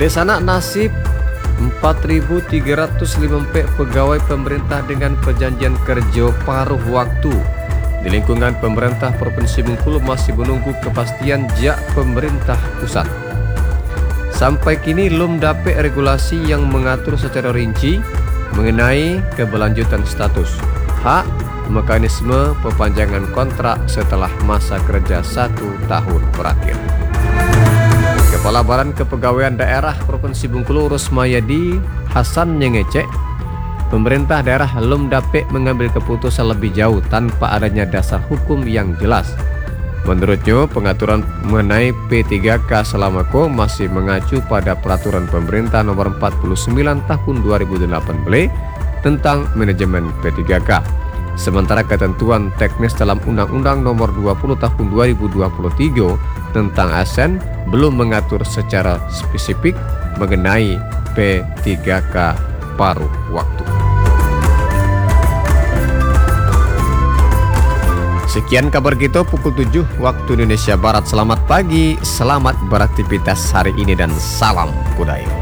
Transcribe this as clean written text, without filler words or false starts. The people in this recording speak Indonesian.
Bagaimana nasib 4.305 pegawai pemerintah dengan perjanjian kerja paruh waktu di lingkungan pemerintah Provinsi Bengkulu masih menunggu kepastian jak pemerintah pusat. Sampai kini belum dapat regulasi yang mengatur secara rinci mengenai keberlanjutan status, hak, mekanisme perpanjangan kontrak setelah masa kerja 1 tahun berakhir. Kepala Badan Kepegawaian Daerah Provinsi Bengkulu Rusmayadi Hasan mengecek, pemerintah daerah belum dapat mengambil keputusan lebih jauh tanpa adanya dasar hukum yang jelas. Menurutnya, pengaturan mengenai P3K selama masih mengacu pada Peraturan Pemerintah Nomor 49 Tahun 2018 tentang manajemen P3K. Sementara ketentuan teknis dalam Undang-Undang Nomor 20 Tahun 2023 tentang ASN belum mengatur secara spesifik mengenai P3K paruh waktu. Sekian kabar kita pukul 7 waktu Indonesia Barat. Selamat pagi, selamat beraktivitas hari ini dan salam budaya.